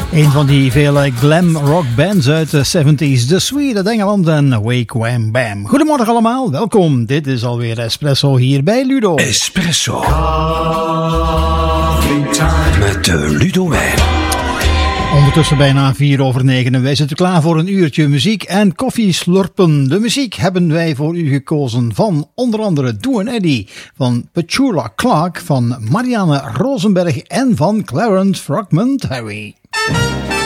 Een van die vele glam rock bands uit de 70s, The Sweet uit Engeland en Wake Wham Bam. Goedemorgen allemaal, welkom. Dit is alweer Espresso hier bij Ludo. Espresso. Met Ludo Wijn. Ondertussen bijna 8:04 en wij zitten klaar voor een uurtje muziek en koffieslurpen. De muziek hebben wij voor u gekozen van onder andere Doe en Eddie, van Petula Clark, van Marianne Rosenberg en van Clarence Fragment Harry.